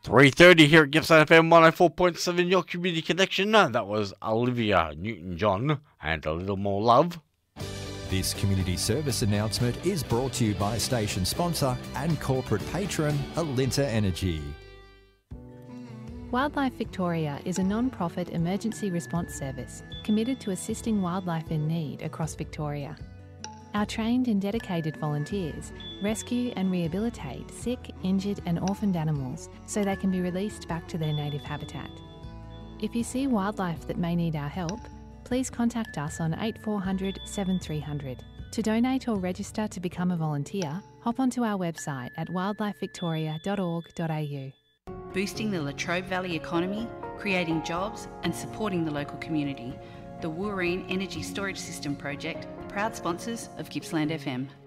3:30 here at Gippsland FM 104.7, your community connection. That was Olivia Newton-John and A Little More Love. This community service announcement is brought to you by station sponsor and corporate patron Alinta Energy. Wildlife Victoria is a non-profit emergency response service committed to assisting wildlife in need across Victoria. Our trained and dedicated volunteers rescue and rehabilitate sick, injured and orphaned animals so they can be released back to their native habitat. If you see wildlife that may need our help, please contact us on 8400 7300. To donate or register to become a volunteer, hop onto our website at wildlifevictoria.org.au. Boosting the Latrobe Valley economy, creating jobs and supporting the local community. The Wooreen Energy Storage System Project, proud sponsors of Gippsland FM.